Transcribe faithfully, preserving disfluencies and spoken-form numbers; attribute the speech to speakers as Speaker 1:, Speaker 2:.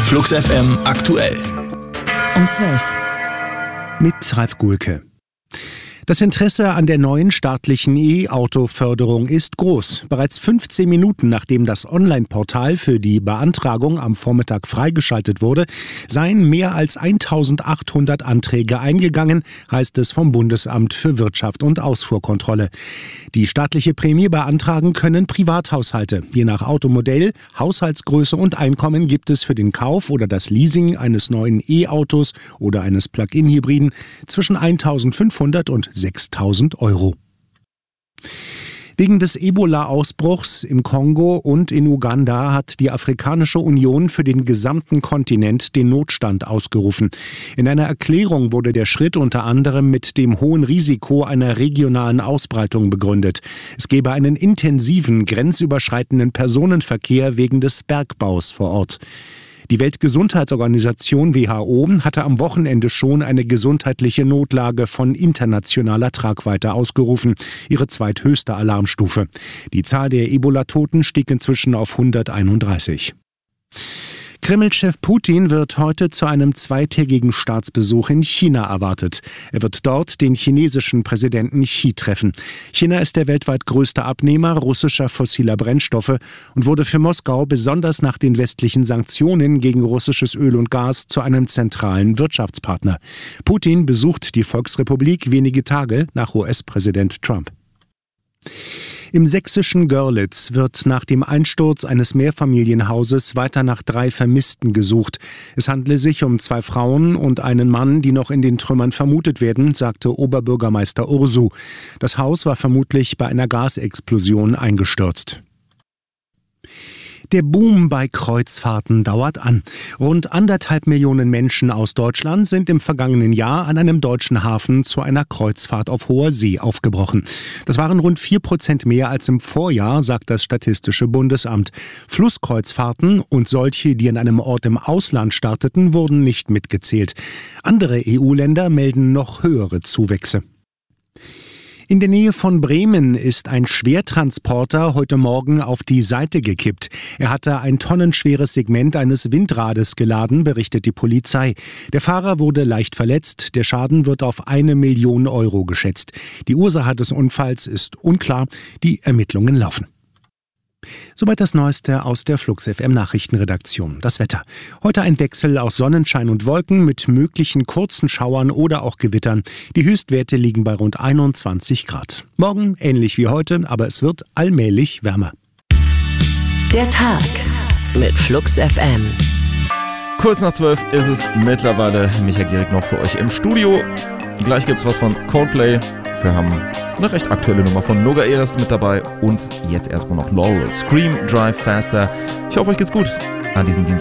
Speaker 1: Flux F M aktuell.
Speaker 2: Um zwölf.
Speaker 3: Mit Ralf Gulke. Das Interesse an der neuen staatlichen E-Auto-Förderung ist groß. Bereits fünfzehn Minuten nachdem das Online-Portal für die Beantragung am Vormittag freigeschaltet wurde, seien mehr als eintausendachthundert Anträge eingegangen, heißt es vom Bundesamt für Wirtschaft und Ausfuhrkontrolle. Die staatliche Prämie beantragen können Privathaushalte. Je nach Automodell, Haushaltsgröße und Einkommen gibt es für den Kauf oder das Leasing eines neuen E-Autos oder eines Plug-in-Hybriden zwischen eintausendfünfhundert und sechstausend Euro. Wegen des Ebola-Ausbruchs im Kongo und in Uganda hat die Afrikanische Union für den gesamten Kontinent den Notstand ausgerufen. In einer Erklärung wurde der Schritt unter anderem mit dem hohen Risiko einer regionalen Ausbreitung begründet. Es gebe einen intensiven, grenzüberschreitenden Personenverkehr wegen des Bergbaus vor Ort. Die Weltgesundheitsorganisation W H O hatte am Wochenende schon eine gesundheitliche Notlage von internationaler Tragweite ausgerufen, ihre zweithöchste Alarmstufe. Die Zahl der Ebola-Toten stieg inzwischen auf hunderteinunddreißig. Kreml-Chef Putin wird heute zu einem zweitägigen Staatsbesuch in China erwartet. Er wird dort den chinesischen Präsidenten Xi treffen. China ist der weltweit größte Abnehmer russischer fossiler Brennstoffe und wurde für Moskau besonders nach den westlichen Sanktionen gegen russisches Öl und Gas zu einem zentralen Wirtschaftspartner. Putin besucht die Volksrepublik wenige Tage nach U S-Präsident Trump. Im sächsischen Görlitz wird nach dem Einsturz eines Mehrfamilienhauses weiter nach drei Vermissten gesucht. Es handle sich um zwei Frauen und einen Mann, die noch in den Trümmern vermutet werden, sagte Oberbürgermeister Ursu. Das Haus war vermutlich bei einer Gasexplosion eingestürzt. Der Boom bei Kreuzfahrten dauert an. Rund anderthalb Millionen Menschen aus Deutschland sind im vergangenen Jahr an einem deutschen Hafen zu einer Kreuzfahrt auf hoher See aufgebrochen. Das waren rund vier Prozent mehr als im Vorjahr, sagt das Statistische Bundesamt. Flusskreuzfahrten und solche, die an einem Ort im Ausland starteten, wurden nicht mitgezählt. Andere E U-Länder melden noch höhere Zuwächse. In der Nähe von Bremen ist ein Schwertransporter heute Morgen auf die Seite gekippt. Er hatte ein tonnenschweres Segment eines Windrades geladen, berichtet die Polizei. Der Fahrer wurde leicht verletzt. Der Schaden wird auf eine Million Euro geschätzt. Die Ursache des Unfalls ist unklar. Die Ermittlungen laufen. Soweit das Neueste aus der Flux F M Nachrichtenredaktion. Das Wetter. Heute ein Wechsel aus Sonnenschein und Wolken mit möglichen kurzen Schauern oder auch Gewittern. Die Höchstwerte liegen bei rund einundzwanzig Grad. Morgen ähnlich wie heute, aber es wird allmählich wärmer.
Speaker 2: Der Tag mit Flux F M.
Speaker 4: Kurz nach zwölf ist es mittlerweile. Michael Gierig noch für euch im Studio. Gleich gibt's was von Coldplay. Wir haben eine recht aktuelle Nummer von Noga Erez mit dabei und jetzt erstmal noch Laurel. Scream, Drive Faster. Ich hoffe, euch geht's gut an diesem Dienstag.